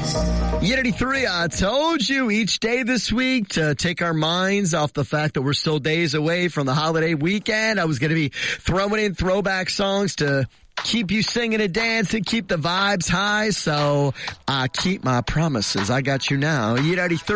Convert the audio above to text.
Unity 3, I told you each day this week to take our minds off the fact that we're still days away from the holiday weekend. I was going to be throwing in throwback songs to keep you singing and dancing, keep the vibes high. So I keep my promises. I got you now. Unity 3.